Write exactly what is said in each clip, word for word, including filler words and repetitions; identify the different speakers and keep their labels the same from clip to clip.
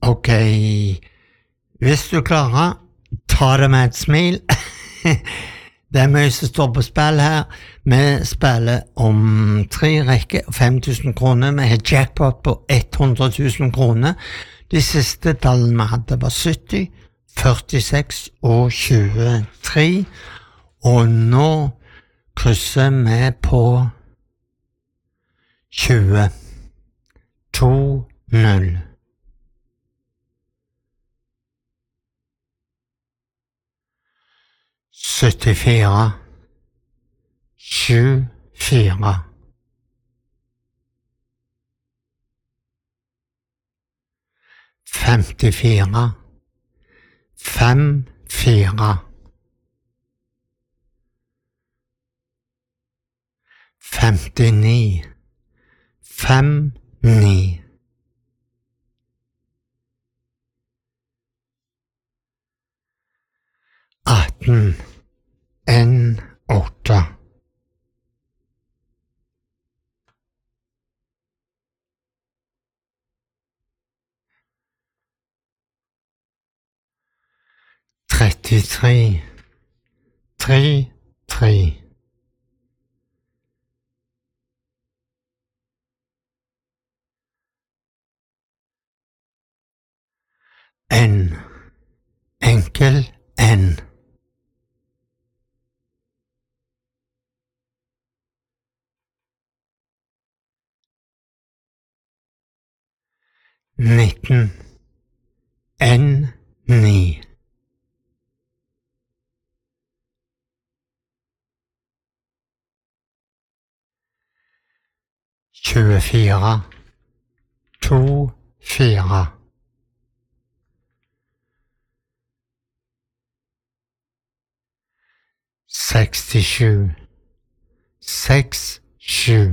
Speaker 1: Ok, hvis du klarer, ta det med et smil. Det er mye som står på spill her. Vi spiller om tre rekker og fem tusen kroner. Vi har jackpot på hundre tusen kroner. De siste tallene vi hadde var sytti, førtiseks og tjuetre. Og nå krysser vi på tjue, to, null. syttifire, sju, fire. Femtifire, fem, fire. Femtini, fem, ni. Atten, en, åtte. Trettitre, tre, tre. En, enkel, en. Nitten, en, ni. Tjuefire, to, fire. Sekstisju, seks, sju.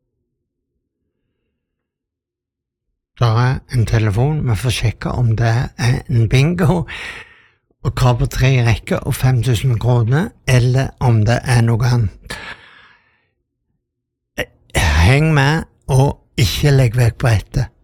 Speaker 1: Der er en telefon, vi får sjekke om det er en bingo, og krav på tre rekker og fem tusen kroner, eller om det er noe annet. Heng med, og ikke legg vekk brettet.